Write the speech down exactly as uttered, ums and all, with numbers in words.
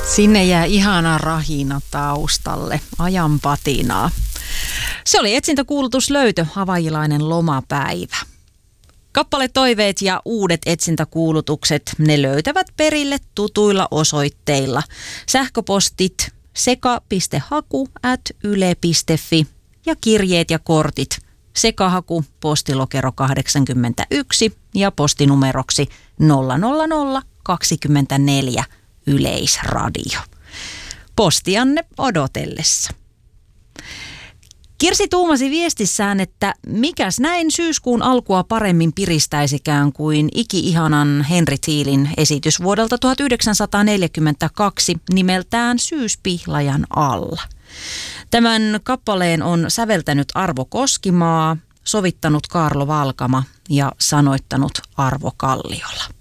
Sinne jää ihana rahina taustalle, ajan patinaa. Se oli etsintäkuulutuslöytö, havajilainen lomapäivä. Kappaletoiveet ja uudet etsintäkuulutukset, ne löytävät perille tutuilla osoitteilla. Sähköpostit seka.haku at yle piste fi ja kirjeet ja kortit sekahaku postilokero kahdeksankymmentäyksi ja postinumeroksi nolla nolla nolla kaksikymmentäneljä Yleisradio. Postianne odotellessa. Kirsi tuumasi viestissään, että mikäs näin syyskuun alkua paremmin piristäisikään kuin iki-ihanan Henry Thielin esitys vuodelta tuhatyhdeksänsataaneljäkymmentäkaksi nimeltään Syyspihlajan alla. Tämän kappaleen on säveltänyt Arvo Koskimaa, sovittanut Kaarlo Valkama ja sanoittanut Arvo Kalliola.